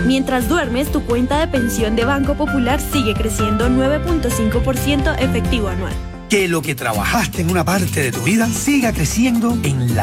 Mientras duermes, tu cuenta de pensión de Banco Popular sigue creciendo 9.5% efectivo anual. Que lo que trabajaste en una parte de tu vida siga creciendo en la